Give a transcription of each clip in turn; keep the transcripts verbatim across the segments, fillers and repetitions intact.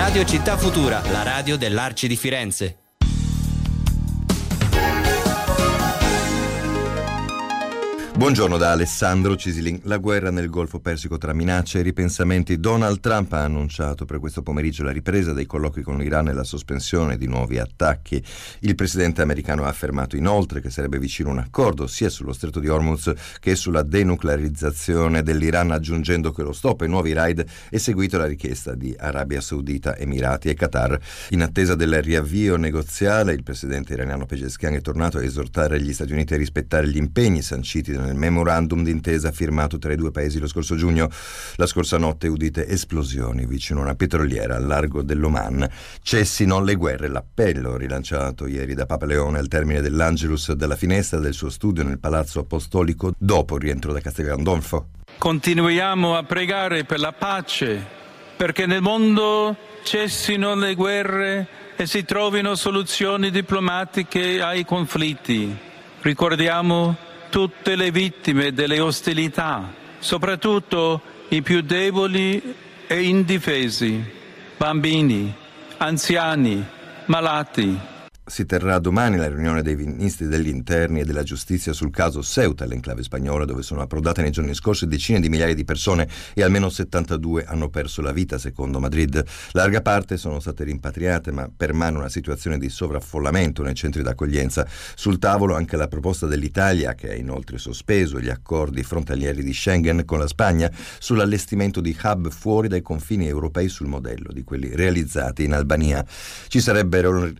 Radio Città Futura, la radio dell'Arci di Firenze. Buongiorno da Alessandro Cisilin. La guerra nel Golfo Persico tra minacce e ripensamenti. Donald Trump ha annunciato per questo pomeriggio la ripresa dei colloqui con l'Iran e la sospensione di nuovi attacchi. Il presidente americano ha affermato inoltre che sarebbe vicino un accordo sia sullo stretto di Hormuz che sulla denuclearizzazione dell'Iran, aggiungendo che lo stop ai nuovi raid è seguito alla richiesta di Arabia Saudita, Emirati e Qatar. In attesa del riavvio negoziale, il presidente iraniano Pezeshkian è tornato a esortare gli Stati Uniti a rispettare gli impegni sanciti nel memorandum d'intesa firmato tra i due paesi lo scorso giugno. La scorsa notte udite esplosioni vicino a una petroliera al largo dell'Oman. Cessino le guerre. L'appello rilanciato ieri da Papa Leone al termine dell'Angelus dalla finestra del suo studio nel Palazzo Apostolico dopo il rientro da Castel Gandolfo. Continuiamo a pregare per la pace, perché nel mondo cessino le guerre e si trovino soluzioni diplomatiche ai conflitti. Ricordiamo tutte le vittime delle ostilità, soprattutto i più deboli e indifesi, bambini, anziani, malati. Si terrà domani la riunione dei ministri degli interni e della giustizia sul caso Ceuta, l'enclave spagnola dove sono approdate nei giorni scorsi decine di migliaia di persone e almeno settantadue hanno perso la vita, secondo Madrid. Larga parte sono state rimpatriate, ma permane una situazione di sovraffollamento nei centri d'accoglienza. Sul tavolo anche la proposta dell'Italia, che ha inoltre sospeso gli accordi frontalieri di Schengen con la Spagna, sull'allestimento di hub fuori dai confini europei sul modello di quelli realizzati in Albania. Ci sarebbero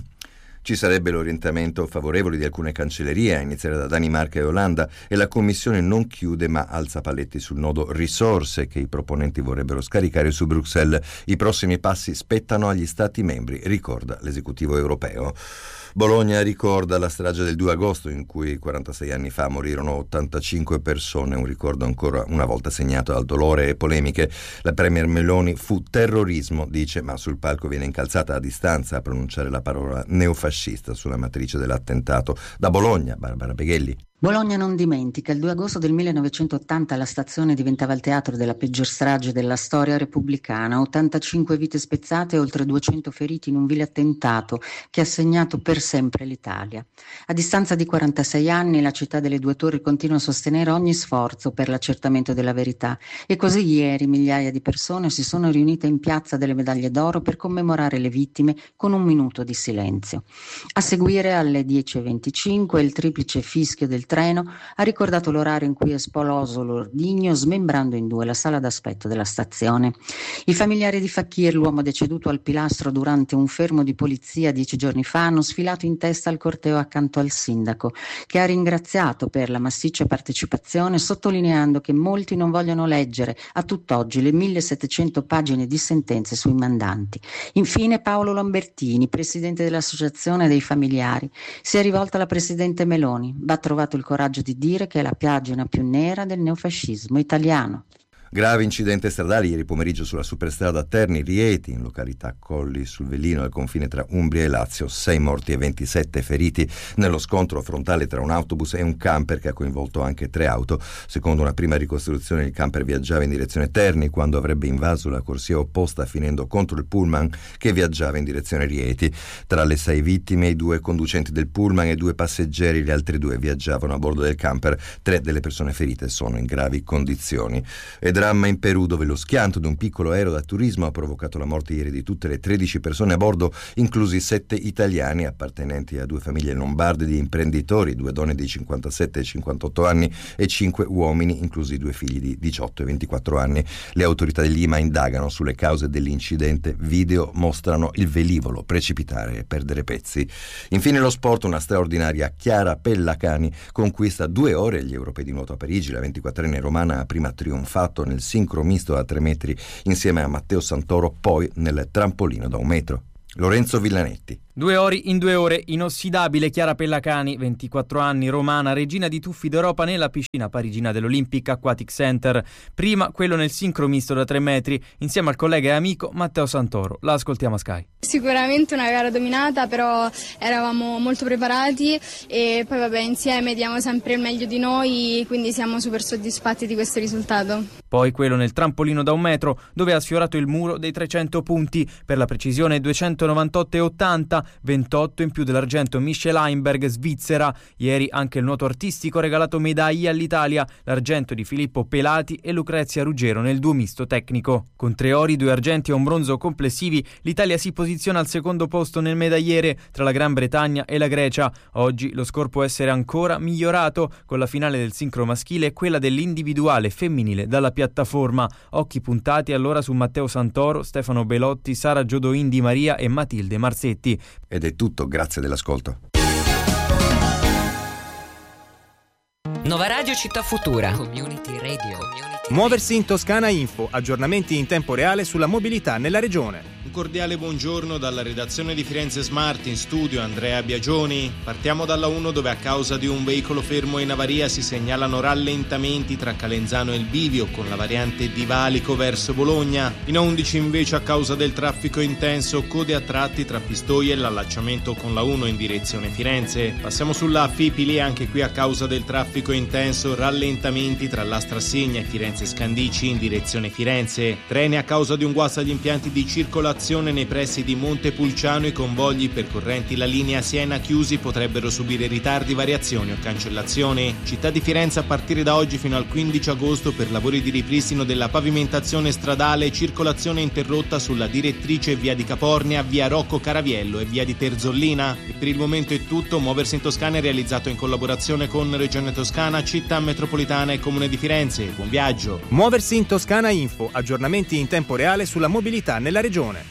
Ci sarebbe l'orientamento favorevole di alcune cancellerie, a iniziare da Danimarca e Olanda, e la Commissione non chiude ma alza paletti sul nodo risorse che i proponenti vorrebbero scaricare su Bruxelles. I prossimi passi spettano agli Stati membri, ricorda l'esecutivo europeo. Bologna ricorda la strage del due agosto in cui quarantasei anni fa morirono ottantacinque persone, un ricordo ancora una volta segnato dal dolore e polemiche. La premier Meloni fu terrorismo, dice, ma sul palco viene incalzata a distanza a pronunciare la parola neofascista sulla matrice dell'attentato. Da Bologna, Barbara Beghelli. Bologna non dimentica. Il due agosto del millenovecentottanta la stazione diventava il teatro della peggior strage della storia repubblicana. ottantacinque vite spezzate e oltre duecento feriti in un vile attentato che ha segnato per sempre l'Italia. A distanza di quarantasei anni la città delle due torri continua a sostenere ogni sforzo per l'accertamento della verità e così ieri migliaia di persone si sono riunite in piazza delle Medaglie d'Oro per commemorare le vittime con un minuto di silenzio. A seguire alle dieci e venticinque il triplice fischio del treno ha ricordato l'orario in cui è esploso l'ordigno, smembrando in due la sala d'aspetto della stazione. I familiari di Fakir, l'uomo deceduto al pilastro durante un fermo di polizia dieci giorni fa, hanno sfilato in testa al corteo accanto al sindaco, che ha ringraziato per la massiccia partecipazione, sottolineando che molti non vogliono leggere a tutt'oggi le millesettecento pagine di sentenze sui mandanti. Infine Paolo Lambertini, presidente dell'Associazione dei Familiari, si è rivolto alla presidente Meloni. Va trovato il coraggio di dire che è la pagina più nera del neofascismo italiano. Grave incidente stradale ieri pomeriggio sulla superstrada Terni-Rieti, in località Colli sul Velino, al confine tra Umbria e Lazio. Sei morti e ventisette feriti nello scontro frontale tra un autobus e un camper che ha coinvolto anche tre auto. Secondo una prima ricostruzione, il camper viaggiava in direzione Terni quando avrebbe invaso la corsia opposta, finendo contro il pullman che viaggiava in direzione Rieti. Tra le sei vittime, i due conducenti del pullman e due passeggeri, gli altri due viaggiavano a bordo del camper. Tre delle persone ferite sono in gravi condizioni. Ed dramma in Perù, dove lo schianto di un piccolo aereo da turismo ha provocato la morte ieri di tutte le tredici persone a bordo, inclusi sette italiani appartenenti a due famiglie lombarde di imprenditori, due donne di cinquantasette e cinquantotto anni e cinque uomini, inclusi due figli di diciotto e ventiquattro anni. Le autorità di Lima indagano sulle cause dell'incidente. Video mostrano il velivolo precipitare e perdere pezzi. Infine lo sport, una straordinaria Chiara Pellacani conquista due ore agli europei di nuoto a Parigi. La ventiquattrenne romana ha prima trionfato nel sincro misto a tre metri insieme a Matteo Santoro, poi nel trampolino da un metro. Lorenzo Villanetti. Due ori in due ore, inossidabile Chiara Pellacani, ventiquattro anni, romana, regina di tuffi d'Europa nella piscina parigina dell'Olympic Aquatic Center. Prima quello nel sincro misto da tre metri, insieme al collega e amico Matteo Santoro. La ascoltiamo a Sky. Sicuramente una gara dominata, però eravamo molto preparati e poi vabbè, insieme diamo sempre il meglio di noi, quindi siamo super soddisfatti di questo risultato. Poi quello nel trampolino da un metro, dove ha sfiorato il muro dei trecento punti, per la precisione duecentonovantotto e ottanta, ventotto in più dell'argento Michel Heimberg, Svizzera. Ieri anche il nuoto artistico ha regalato medaglie all'Italia, l'argento di Filippo Pelati e Lucrezia Ruggero nel duo misto tecnico. Con tre ori, due argenti e un bronzo complessivi, l'Italia si posiziona al secondo posto nel medagliere tra la Gran Bretagna e la Grecia. Oggi lo score può essere ancora migliorato, con la finale del sincro maschile e quella dell'individuale femminile dalla piattaforma. Occhi puntati allora su Matteo Santoro, Stefano Belotti, Sara Giodoin Di Maria e Matilde Marzetti. Ed è tutto, grazie dell'ascolto. Nova Radio Città Futura. Community Radio. Community Muoversi in Toscana Info, aggiornamenti in tempo reale sulla mobilità nella regione. Un cordiale buongiorno dalla redazione di Firenze Smart, in studio Andrea Biagioni. Partiamo dalla uno, dove a causa di un veicolo fermo in avaria si segnalano rallentamenti tra Calenzano e il Bivio con la variante di Valico verso Bologna. In A undici invece, a causa del traffico intenso, code a tratti tra Pistoia e l'allacciamento con la uno in direzione Firenze. Passiamo sulla Fipili, anche qui a causa del traffico intenso rallentamenti tra l'Astrassegna e Firenze Scandici in direzione Firenze. Treni a causa di un guasto agli impianti di circolazione nei pressi di Montepulciano. I convogli percorrenti la linea Siena chiusi potrebbero subire ritardi, variazioni o cancellazioni. Città di Firenze a partire da oggi fino al quindici agosto per lavori di ripristino della pavimentazione stradale, circolazione interrotta sulla direttrice via di Capornia, via Rocco Caraviello e via di Terzollina. E per il momento è tutto. Muoversi in Toscana è realizzato in collaborazione con Regione Toscana, Città Metropolitana e Comune di Firenze. Buon viaggio. Muoversi in Toscana Info, aggiornamenti in tempo reale sulla mobilità nella regione.